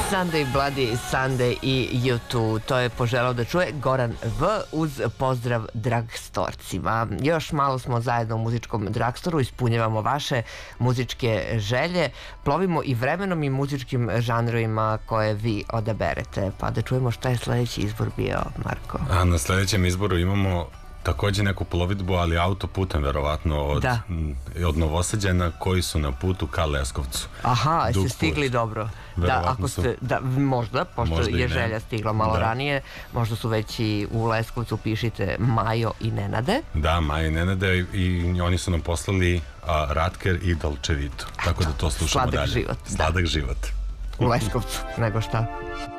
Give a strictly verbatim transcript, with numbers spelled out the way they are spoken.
Sunday, Bloody Sunday i U dva. To je poželao da čuje Goran V. uz pozdrav dragstorcima. Još malo smo zajedno u muzičkom dragstoru, ispunjavamo vaše muzičke želje, plovimo i vremenom i muzičkim žanrovima koje vi odaberete. Pa da čujemo šta je sledeći izbor bio, Marko. A na sledećem izboru imamo takođe neku plovidbu, ali autoputem verovatno od, da. od Novosađana koji su na putu ka Leskovcu. Aha, jeste stigli dobro. Da, ako ste, da, možda, pošto možda je želja stigla malo da. ranije, možda su već i u Leskovcu, pišite Majo i Nenade. Da, Majo i Nenade i, i oni su nam poslali a, Ratker i Dolce Vito. Tako da to slušamo Sladak dalje. Život. Sladak da. život. U Leskovcu, nego šta.